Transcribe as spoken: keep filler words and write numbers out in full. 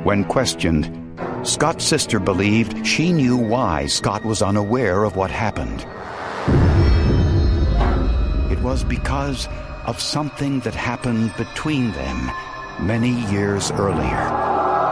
When questioned, Scott's sister believed she knew why Scott was unaware of what happened. It was because of something that happened between them many years earlier.